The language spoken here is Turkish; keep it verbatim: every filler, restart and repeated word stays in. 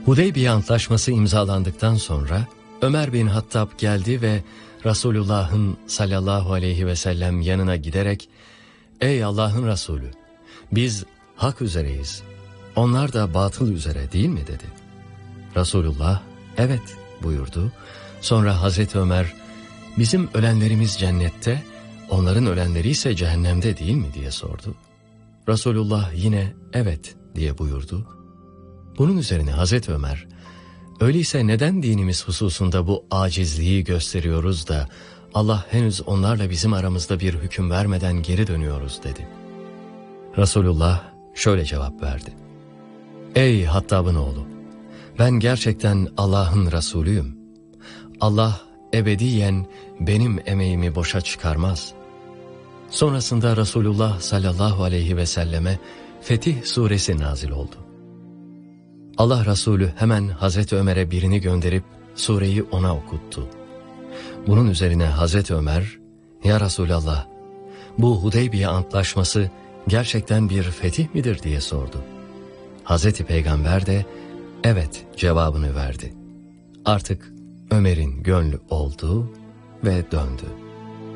Hudeybiye Antlaşması imzalandıktan sonra Ömer bin Hattab geldi ve Resulullah'ın sallallahu aleyhi ve sellem yanına giderek "Ey Allah'ın Resulü, biz hak üzereyiz, onlar da batıl üzere değil mi?" dedi. Resulullah "Evet" buyurdu. Sonra Hazreti Ömer "Bizim ölenlerimiz cennette, onların ölenleri ise cehennemde değil mi?" diye sordu. Resulullah yine "Evet" diye buyurdu. Bunun üzerine Hazreti Ömer, "Öyleyse neden dinimiz hususunda bu acizliği gösteriyoruz da Allah henüz onlarla bizim aramızda bir hüküm vermeden geri dönüyoruz?" dedi. Resulullah şöyle cevap verdi: "Ey Hattab'ın oğlu, ben gerçekten Allah'ın Resulüyüm. Allah ebediyen benim emeğimi boşa çıkarmaz." Sonrasında Resulullah sallallahu aleyhi ve selleme Fetih suresi nazil oldu. Allah Resulü hemen Hazreti Ömer'e birini gönderip sureyi ona okuttu. Bunun üzerine Hazreti Ömer, "Ya Resulallah, bu Hudeybiye Antlaşması gerçekten bir fetih midir?" diye sordu. Hazreti Peygamber de "Evet" cevabını verdi. Artık Ömer'in gönlü oldu ve döndü.